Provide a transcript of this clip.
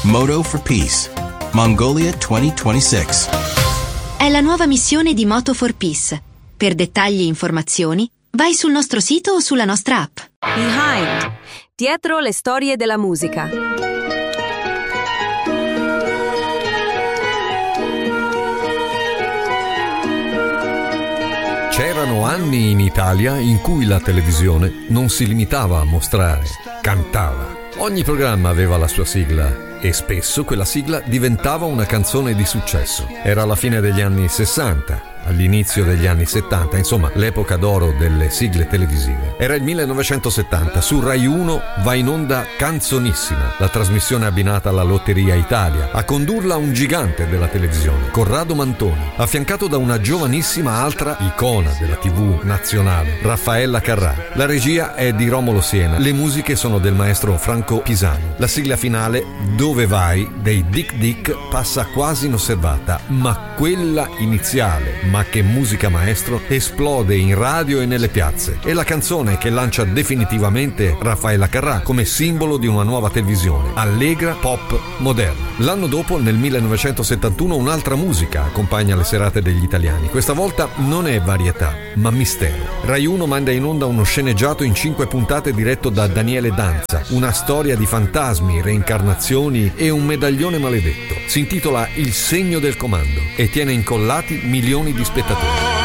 Moto for Peace, Mongolia 2026. È la nuova missione di Moto for Peace. Per dettagli e informazioni, vai sul nostro sito o sulla nostra app. Behind. Dietro le storie della musica. C'erano anni in Italia in cui la televisione non si limitava a mostrare, cantava. Ogni programma aveva la sua sigla e spesso quella sigla diventava una canzone di successo. Era la fine degli anni 60, all'inizio degli anni 70, insomma l'epoca d'oro delle sigle televisive. Era il 1970, su Rai 1 va in onda Canzonissima, la trasmissione abbinata alla Lotteria Italia. A condurla un gigante della televisione, Corrado Mantoni, affiancato da una giovanissima altra icona della TV nazionale, Raffaella Carrà. La regia è di Romolo Siena, le musiche sono del maestro Franco Pisani. La sigla finale, Dove vai, dei Dick Dick, passa quasi inosservata, ma quella iniziale, ma che musica maestro, esplode in radio e nelle piazze. È la canzone che lancia definitivamente Raffaella Carrà come simbolo di una nuova televisione, allegra, pop, moderna. L'anno dopo, nel 1971, un'altra musica accompagna le serate degli italiani. Questa volta non è varietà, ma mistero. Rai 1 manda in onda uno sceneggiato in 5 puntate diretto da Daniele Danza, una storia di fantasmi, reincarnazioni e un medaglione maledetto. Si intitola Il segno del comando e tiene incollati milioni di spettatori.